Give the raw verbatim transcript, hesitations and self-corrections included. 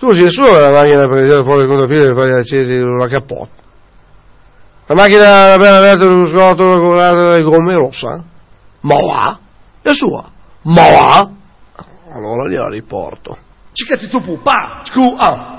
Scusi, nessuno la macchina per tirare fuori il contropiede e fare accesi la cappotta. La macchina appena aperta lo scotto con le gomme rossa? Ma va? È sua? Ma va? Allora gliela riporto. Ciccati tu, pa! Scu, ah!